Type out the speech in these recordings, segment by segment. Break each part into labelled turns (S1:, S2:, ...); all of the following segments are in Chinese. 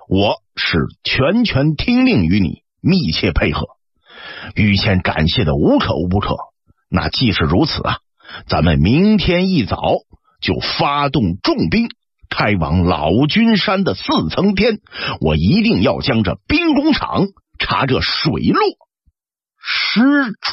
S1: 我是全权听令于你，密切配合。于谦感谢的无可无不可。那既是如此啊，咱们明天一早就发动重兵，开往老君山的4层天。我一定要将这兵工厂查个水落石出。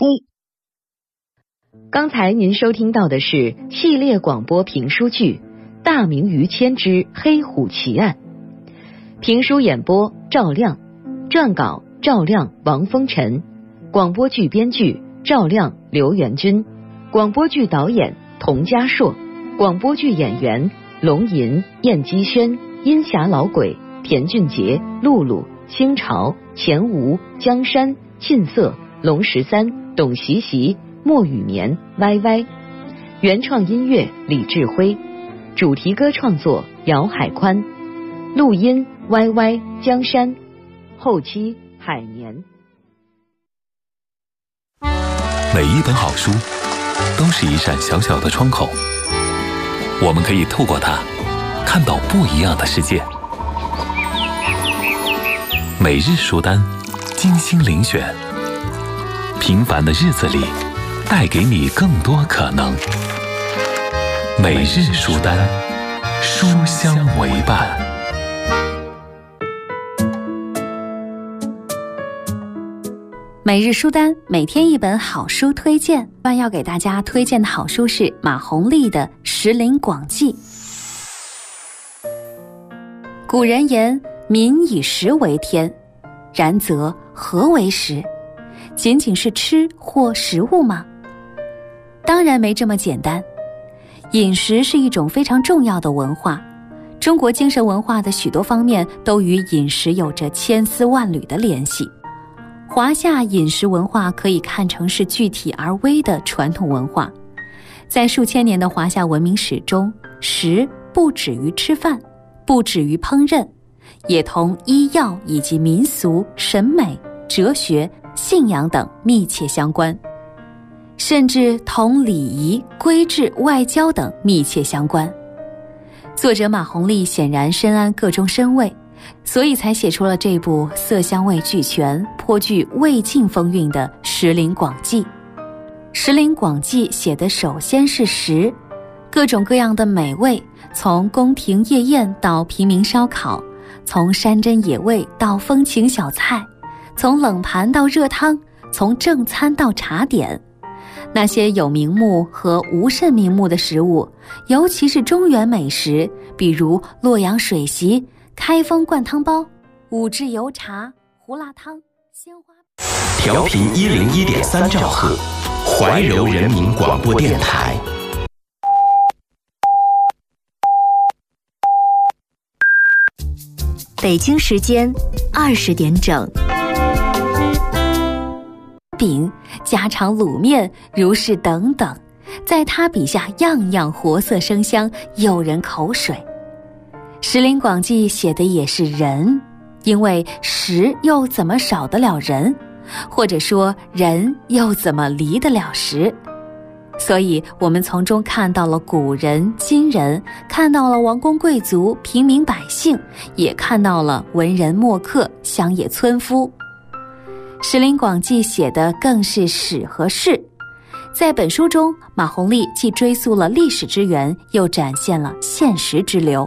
S2: 刚才您收听到的是系列广播评书剧《大明于谦之黑虎奇案》，评书演播赵亮，撰稿赵亮、王风尘，广播剧编剧赵亮、刘元军，广播剧导演童家硕，广播剧演员龙吟、燕姬轩、阴霞老鬼、田俊杰、露露、清朝、钱吴、江山、沁色、龙13、董习习、莫雨眠、歪歪。原创音乐李志辉，主题歌创作姚海宽，录音歪歪、江山，后期海年。
S3: 每一本好书都是一扇小小的窗口，我们可以透过它看到不一样的世界。每日书单精心遴选，平凡的日子里带给你更多可能。每日书单，书香为伴。
S4: 每日书单，每天一本好书推荐。要给大家推荐的好书是马鸿立的《石林广记》。古人言：民以食为天，然则何为食？仅仅是吃或食物吗？当然没这么简单。饮食是一种非常重要的文化，中国精神文化的许多方面都与饮食有着千丝万缕的联系。华夏饮食文化可以看成是具体而微的传统文化，在数千年的华夏文明史中，食不止于吃饭，不止于烹饪，也同医药以及民俗、审美、哲学、信仰等密切相关，甚至同礼仪、规制、外交等密切相关。作者马鸿立显然深谙各中深味，所以才写出了这部色香味俱全、颇具魏晋风韵的《石林广记》。《石林广记》写的首先是食，各种各样的美味，从宫廷夜宴到平民烧烤，从山珍野味到风情小菜，从冷盘到热汤，从正餐到茶点。那些有名目和无甚名目的食物，尤其是中原美食，比如洛阳水席、开封灌汤包、五汁油茶、胡辣汤、鲜花。
S5: 调频101.3兆赫，怀柔人民广播电台。
S6: 北京时间20点整。
S4: 饼、家常卤面、如是等等，在他笔下样样活色生香，诱人口水。《石林广记》写的也是人，因为食又怎么少得了人，或者说人又怎么离得了食？所以我们从中看到了古人、今人，看到了王公贵族、平民百姓，也看到了文人墨客、乡野村夫。《石林广记》写的更是史和事，在本书中，马鸿立既追溯了历史之源，又展现了现实之流。